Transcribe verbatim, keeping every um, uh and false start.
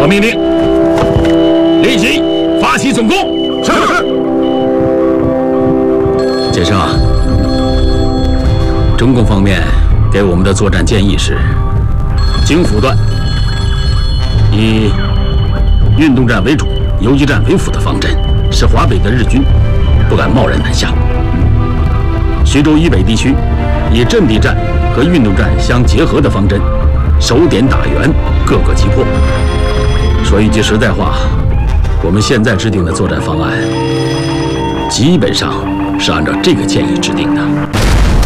命令，立即发起总攻。是是。杰生啊，中共方面给我们的作战建议是：京辅段以运动战为主、游击战为辅的方针，使华北的日军不敢贸然南下。徐州以北地区以阵地战和运动战相结合的方针，守点打援，各个击破。说一句实在话，我们现在制定的作战方案，基本上是按照这个建议制定的。